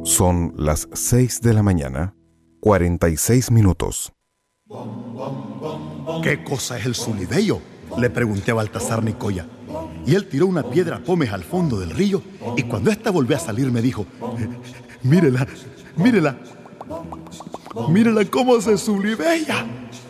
Son las 6 de la mañana, 46 minutos. ¿Qué cosa es el Sulibeyo?, le pregunté a Baltasar Nicoya. Y él tiró una piedra pómez al fondo del río, y cuando ésta volvió a salir me dijo: mírela, mírela, mírela cómo se sulibella.